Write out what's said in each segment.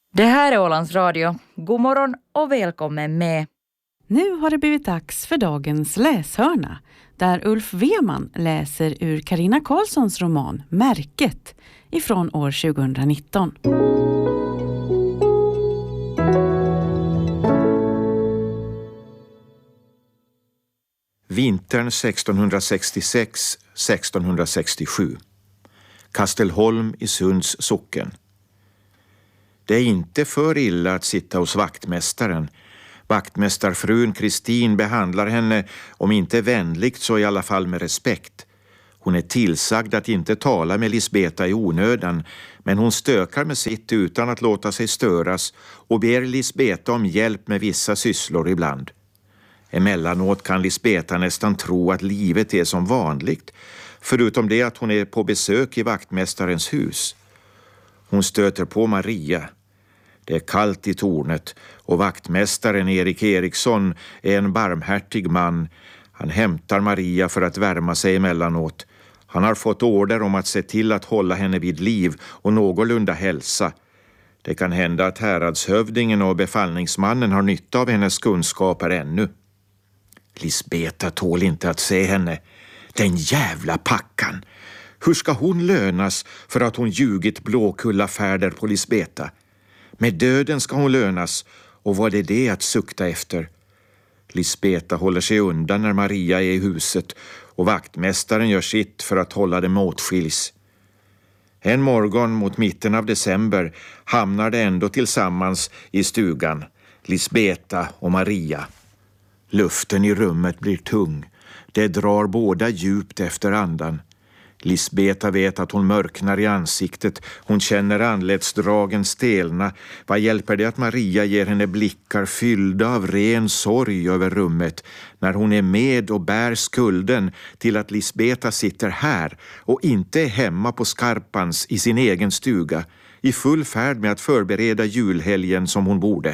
Det här är Ålands Radio. God morgon och välkommen med. Nu har det blivit dags för dagens läshörna, där Ulf Weman läser ur Carina Karlssons roman Märket ifrån år 2019. Vintern 1666-1667. Kastelholm i Sunds socken. Det är inte för illa att sitta hos vaktmästaren. Vaktmästarfrun Kristin behandlar henne, om inte vänligt så i alla fall med respekt. Hon är tillsagd att inte tala med Lisbeta i onödan, men hon stökar med sitt utan att låta sig störas och ber Lisbeta om hjälp med vissa sysslor ibland. Emellanåt kan Lisbeta nästan tro att livet är som vanligt, förutom det att hon är på besök i vaktmästarens hus. Hon stöter på Maria. Det är kallt i tornet och vaktmästaren Erik Eriksson är en barmhärtig man. Han hämtar Maria för att värma sig emellanåt. Han har fått order om att se till att hålla henne vid liv och någorlunda hälsa. Det kan hända att häradshövdingen och befallningsmannen har nytta av hennes kunskaper ännu. Lisbeta tål inte att se henne. Den jävla packan! Hur ska hon lönas för att hon ljugit Blåkulla färder på Lisbeta? Med döden ska hon lönas, och vad är det att sukta efter? Lisbeta håller sig undan när Maria är i huset och vaktmästaren gör sitt för att hålla dem åtskiljs. En morgon mot mitten av december hamnar de ändå tillsammans i stugan, Lisbeta och Maria. Luften i rummet blir tung. Det drar båda djupt efter andan. Lisbeta vet att hon mörknar i ansiktet. Hon känner anletsdragen stelna. Vad hjälper det att Maria ger henne blickar fyllda av ren sorg över rummet när hon är med och bär skulden till att Lisbeta sitter här och inte är hemma på Skarpans i sin egen stuga, i full färd med att förbereda julhelgen som hon borde.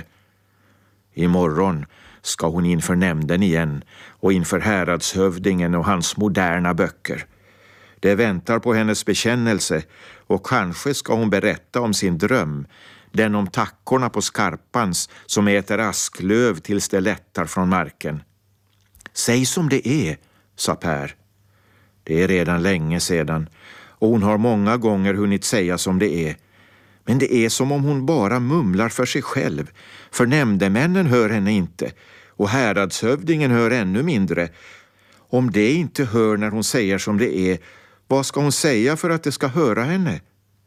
Imorgon ska hon inför nämnden igen och inför häradshövdingen och hans moderna böcker. Det väntar på hennes bekännelse och kanske ska hon berätta om sin dröm, den om tackorna på Skarpans som äter asklöv tills det lättar från marken. Säg som det är, sa Per. Det är redan länge sedan och hon har många gånger hunnit säga som det är. Men det är som om hon bara mumlar för sig själv, för nämndemännen hör henne inte och häradshövdingen hör ännu mindre. Om det inte hör när hon säger som det är, vad ska hon säga för att det ska höra henne?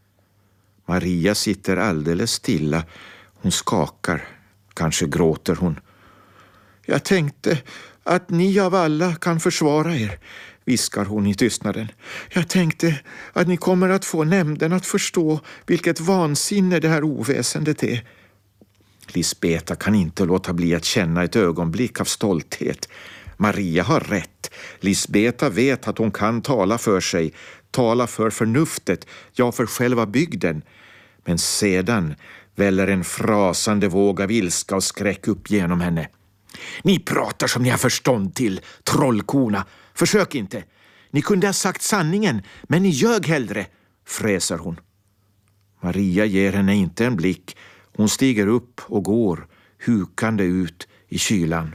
Maria sitter alldeles stilla. Hon skakar. Kanske gråter hon. Jag tänkte att ni av alla kan försvara er, viskar hon i tystnaden. Jag tänkte att ni kommer att få nämnden att förstå vilket vansinne det här oväsendet är. Lisbeta kan inte låta bli att känna ett ögonblick av stolthet. Maria har rätt. Lisbeta vet att hon kan tala för sig, tala för förnuftet, ja för själva bygden. Men sedan väller en frasande våg av ilska och skräck upp genom henne. Ni pratar som ni har förstånd till, trollkorna. Försök inte. Ni kunde ha sagt sanningen, men ni ljög hellre, fräser hon. Maria ger henne inte en blick. Hon stiger upp och går, hukande ut i kylan.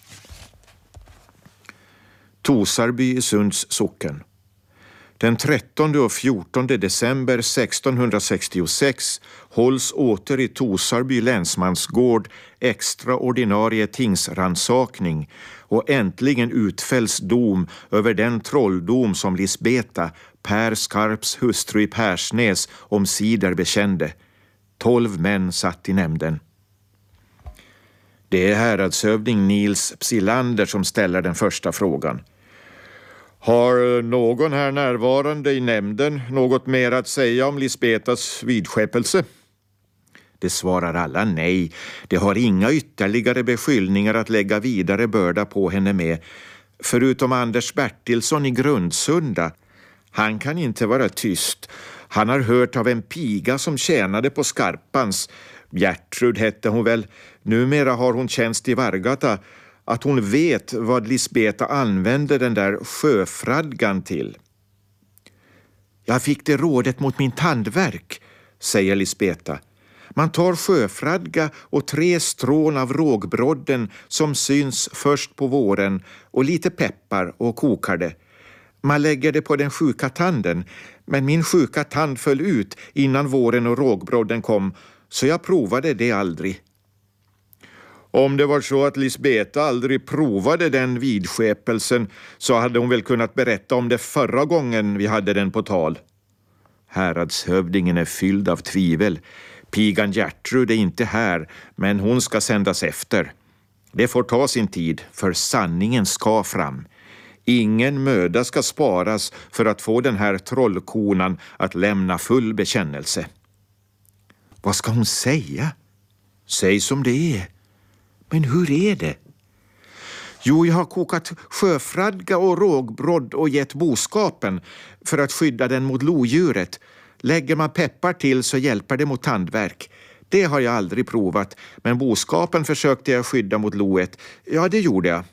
Tosarby i Sunds socken. Den 13 och 14 december 1666 hålls åter i Tosarby länsmansgård extraordinarie tingsransakning och äntligen utfälls dom över den trolldom som Lisbeta, Per Skarps hustru i Persnäs, omsider bekände. 12 män satt i nämnden. Det är häradshövding Nils Psilander som ställer den första frågan. Har någon här närvarande i nämnden något mer att säga om Lisbetas vidskeppelse? Det svarar alla nej. Det har inga ytterligare beskyllningar att lägga vidare börda på henne med. Förutom Anders Bertilsson i Grundsunda. Han kan inte vara tyst. Han har hört av en piga som tjänade på Skarpans. Gertrud hette hon väl. Numera har hon tjänst i Vargata. Att hon vet vad Lisbeta använde den där sjöfradgan till. Jag fick det rådet mot min tandvärk, säger Lisbeta. Man tar sjöfradga och 3 strån av rågbrodden som syns först på våren och lite peppar och kokar det. Man lägger det på den sjuka tanden, men min sjuka tand föll ut innan våren och rågbrodden kom, så jag provade det aldrig. Om det var så att Lisbeta aldrig provade den vidskepelsen så hade hon väl kunnat berätta om det förra gången vi hade den på tal. Häradshövdingen är fylld av tvivel. Pigan Gertrud är inte här, men hon ska sändas efter. Det får ta sin tid, för sanningen ska fram. Ingen möda ska sparas för att få den här trollkonan att lämna full bekännelse. Vad ska hon säga? Säg som det är. Men hur är det? Jo, jag har kokat sjöfradga och rågbrodd och gett boskapen för att skydda den mot lodjuret. Lägger man peppar till så hjälper det mot tandvärk. Det har jag aldrig provat, men boskapen försökte jag skydda mot loet. Ja, det gjorde jag.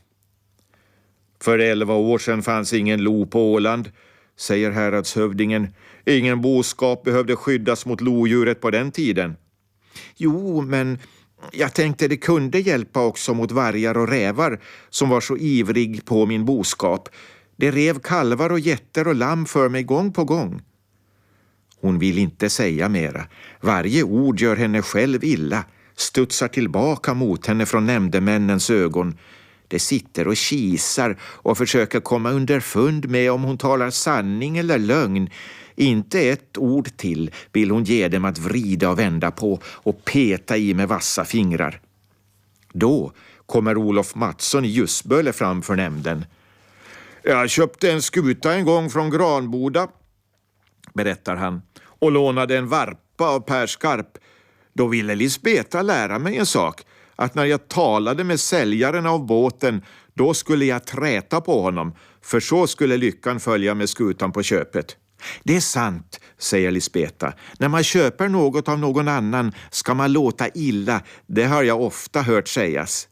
För 11 år sedan fanns ingen lo på Åland, säger häradshövdingen. Ingen boskap behövde skyddas mot lodjuret på den tiden. Jo, men jag tänkte det kunde hjälpa också mot vargar och rävar som var så ivrig på min boskap. Det rev kalvar och getter och lamm för mig gång på gång. Hon vill inte säga mera. Varje ord gör henne själv illa, studsar tillbaka mot henne från nämndemännens ögon. Det sitter och kisar och försöker komma underfund med om hon talar sanning eller lögn. Inte ett ord till vill hon ge dem att vrida och vända på och peta i med vassa fingrar. Då kommer Olof Mattsson i Ljusböle fram för nämnden. Jag köpte en skuta en gång från Granboda, berättar han, och lånade en varpa av Per Skarp. Då ville Lisbeta lära mig en sak, att när jag talade med säljaren av båten, då skulle jag träta på honom, för så skulle lyckan följa med skutan på köpet. Det är sant, säger Lisbeta. När man köper något av någon annan ska man låta illa, det har jag ofta hört sägas.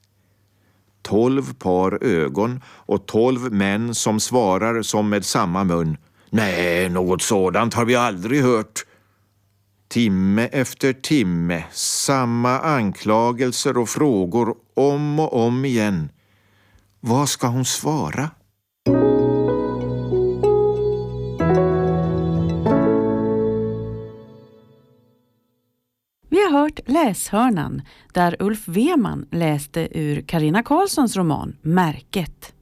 12 par ögon och 12 män som svarar som med samma mun. Nej, något sådant har vi aldrig hört. Timme efter timme, samma anklagelser och frågor om och om igen. Vad ska hon svara? Vi har hört Läshörnan där Ulf Weman läste ur Carina Karlssons roman Märket.